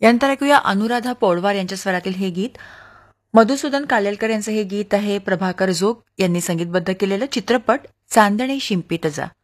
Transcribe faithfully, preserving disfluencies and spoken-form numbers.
यानंतर ऐकूया अनुराधा पौडवार यांच्या स्वरातील हे गीत. मधुसूदन कालेलकर यांचं हे गीत आहे. प्रभाकर जोग यांनी संगीतबद्ध केलेलं. चित्रपट चांदणे शिंपीत जा.